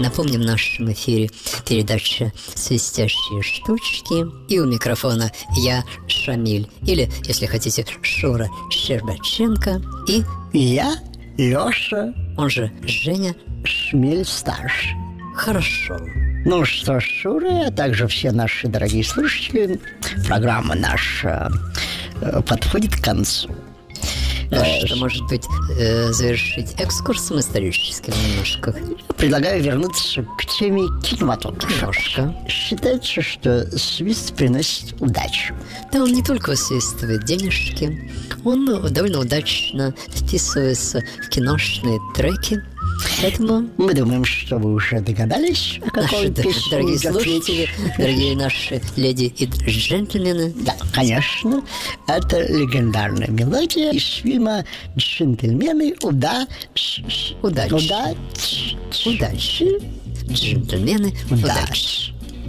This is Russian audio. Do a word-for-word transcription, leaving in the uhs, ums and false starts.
Напомним, в нашем эфире передача «Свистящие штучки». И у микрофона я, Шамиль, или, если хотите, Шура Щербаченко. И я, Леша, он же Женя Шмель-старший. Хорошо. Ну что ж, Шура, а также все наши дорогие слушатели, программа наша э, подходит к концу. Ну э, что, может быть, э, завершить экскурсом историческим немножко? Предлагаю вернуться к теме кинематографа. Немножко. Считается, что свист приносит удачу. Да, он не только усвистывает денежки, он довольно удачно вписывается в киношные треки. Поэтому мы думаем, что вы уже догадались, о какой наши песне дорогие идет слушатели, речь. дорогие наши леди и джентльмены. Да, конечно. Это легендарная мелодия из фильма «Джентльмены удачи». Удачи. Удачи. Удачи. Джентльмены удачи.